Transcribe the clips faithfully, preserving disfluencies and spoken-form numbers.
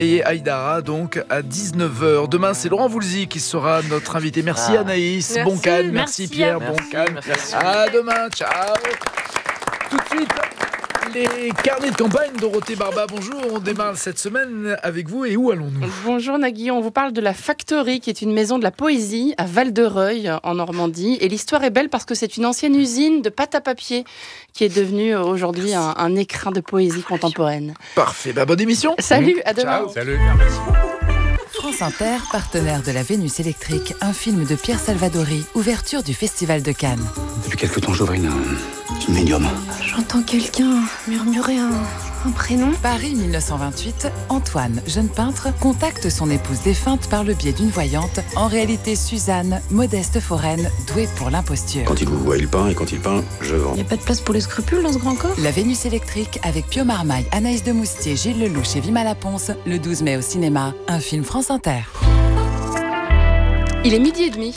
Et Aïdara, donc, à dix-neuf heures. Demain, c'est Laurent Voulzy qui sera notre invité. Merci Ah. Anaïs, Merci. bon calme. Merci Merci Pierre, Merci. bon calme. Merci. À demain, ciao. Tout de suite, les carnets de campagne. Dorothée Barba, bonjour. On démarre cette semaine avec vous. Et où allons-nous ? Bonjour Nagui, on vous parle de la Factory, qui est une maison de la poésie à Val-de-Reuil, en Normandie. Et l'histoire est belle parce que c'est une ancienne usine de pâte à papier qui est devenue aujourd'hui un, un écrin de poésie contemporaine. Parfait, bah, bonne émission. Salut, à demain. Ciao. Salut. France Inter, partenaire de la Vénus électrique, un film de Pierre Salvadori, ouverture du Festival de Cannes. Depuis quelque temps, j'ouvre une, une médium. J'entends quelqu'un murmurer un, un prénom. Paris dix-neuf cent vingt-huit, Antoine, jeune peintre, contacte son épouse défunte par le biais d'une voyante, en réalité Suzanne, modeste foraine, douée pour l'imposture. Quand il vous voit, il peint, et quand il peint, je vends. Y a pas de place pour les scrupules dans ce grand corps. La Vénus électrique avec Pio Marmaille, Anaïs de Moustier, Gilles Lelouch et Vima Laponce, le douze mai au cinéma, un film France Inter. Il est midi et demi.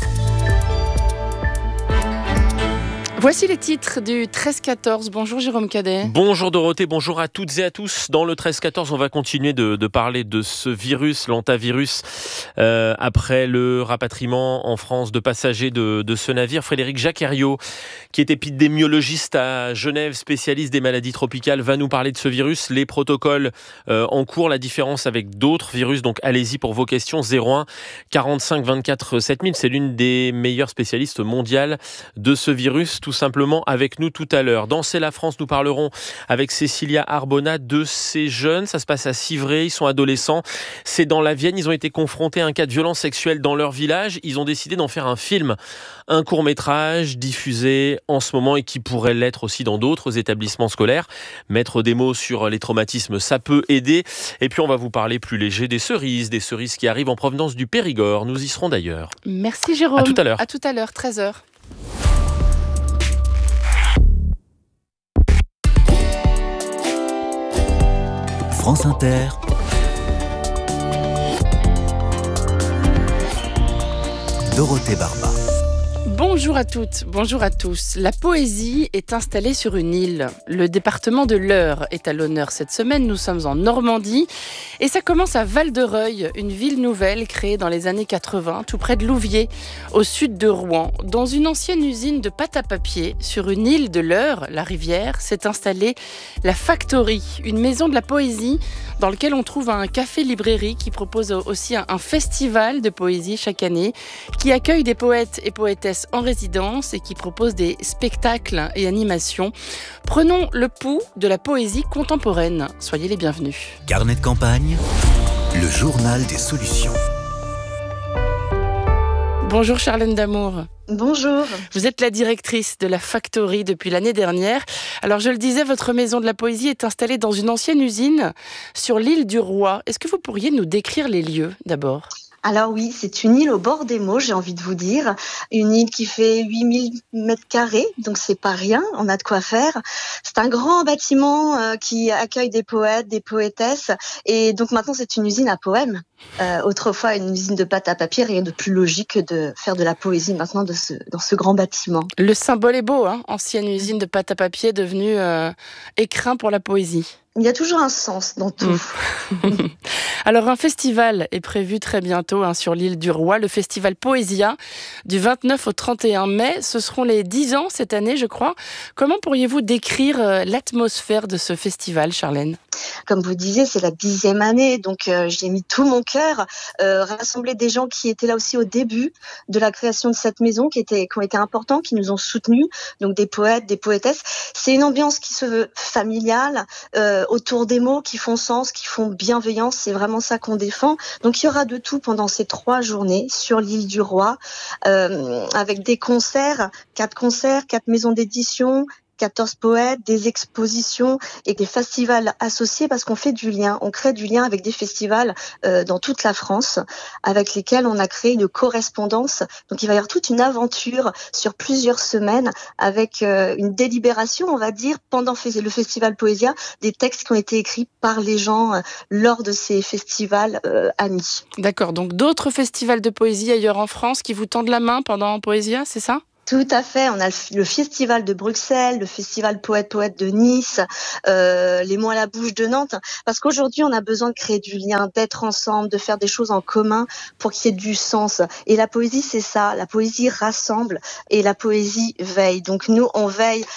Voici les titres du treize quatorze. Bonjour Jérôme Cadet. Bonjour Dorothée, bonjour à toutes et à tous. Dans le treize quatorze, on va continuer de, de parler de ce virus, l'hantavirus, euh, après le rapatriement en France de passagers de, de ce navire. Frédéric Jacqueriot, qui est épidémiologiste à Genève, spécialiste des maladies tropicales, va nous parler de ce virus, les protocoles euh, en cours, la différence avec d'autres virus. Donc allez-y pour vos questions. zéro un quarante-cinq vingt-quatre sept mille, c'est l'une des meilleures spécialistes mondiales de ce virus, tout simplement avec nous tout à l'heure. Dans C'est la France, nous parlerons avec Cécilia Arbona de ces jeunes. Ça se passe à Civray, ils sont adolescents. C'est dans la Vienne, ils ont été confrontés à un cas de violence sexuelle dans leur village. Ils ont décidé d'en faire un film, un court-métrage diffusé en ce moment et qui pourrait l'être aussi dans d'autres établissements scolaires. Mettre des mots sur les traumatismes, ça peut aider. Et puis on va vous parler plus léger des cerises, des cerises qui arrivent en provenance du Périgord. Nous y serons d'ailleurs. Merci Jérôme. À tout à l'heure. À tout à l'heure, treize heures. France Inter, Dorothée Barba. Bonjour à toutes, bonjour à tous. La poésie est installée sur une île. Le département de l'Eure est à l'honneur cette semaine. Nous sommes en Normandie et ça commence à Val-de-Reuil, une ville nouvelle créée dans les années quatre-vingts, tout près de Louviers, au sud de Rouen. Dans une ancienne usine de pâte à papier, sur une île de l'Eure, la rivière, s'est installée la Factory, une maison de la poésie dans laquelle on trouve un café-librairie qui propose aussi un festival de poésie chaque année, qui accueille des poètes et poétesses en résidence et qui propose des spectacles et animations. Prenons le pouls de la poésie contemporaine. Soyez les bienvenus. Carnet de campagne, le journal des solutions. Bonjour Charlène Damour. Bonjour. Vous êtes la directrice de la Factory depuis l'année dernière. Alors je le disais, votre maison de la poésie est installée dans une ancienne usine sur l'île du Roi. Est-ce que vous pourriez nous décrire les lieux d'abord ? Alors oui, c'est une île au bord des Mauges, j'ai envie de vous dire. Une île qui fait huit mille mètres carrés, donc c'est pas rien, on a de quoi faire. C'est un grand bâtiment euh, qui accueille des poètes, des poétesses. Et donc maintenant, c'est une usine à poèmes. Euh, autrefois, une usine de pâte à papier, rien de plus logique que de faire de la poésie maintenant de ce, dans ce grand bâtiment. Le symbole est beau, hein, ancienne usine de pâte à papier devenue euh, écrin pour la poésie. Il y a toujours un sens dans tout. Mmh. Alors, un festival est prévu très bientôt hein, sur l'île du Roi, le festival Poésia, du vingt-neuf au trente et un mai. Ce seront les dix ans cette année, je crois. Comment pourriez-vous décrire euh, l'atmosphère de ce festival, Charlène ? Comme vous disiez, c'est la dixième année, donc euh, j'ai mis tout mon cœur, euh, rassembler des gens qui étaient là aussi au début de la création de cette maison, qui, étaient, qui ont été importants, qui nous ont soutenus, donc des poètes, des poétesses. C'est une ambiance qui se veut familiale, euh, autour des mots qui font sens, qui font bienveillance, c'est vraiment ça qu'on défend. Donc il y aura de tout pendant ces trois journées sur l'île du Roi, euh, avec des concerts, quatre concerts, quatre maisons d'édition, quatorze poètes, des expositions et des festivals associés parce qu'on fait du lien, on crée du lien avec des festivals euh, dans toute la France avec lesquels on a créé une correspondance. Donc il va y avoir toute une aventure sur plusieurs semaines avec euh, une délibération, on va dire, pendant le festival Poésia, des textes qui ont été écrits par les gens euh, lors de ces festivals euh, amis. D'accord, donc d'autres festivals de poésie ailleurs en France qui vous tendent la main pendant Poésia, c'est ça ? Tout à fait. On a le, le festival de Bruxelles, le festival Poète-Poète de Nice, euh, les mots à la bouche de Nantes. Parce qu'aujourd'hui, on a besoin de créer du lien, d'être ensemble, de faire des choses en commun pour qu'il y ait du sens. Et la poésie, c'est ça. La poésie rassemble et la poésie veille. Donc nous, on veille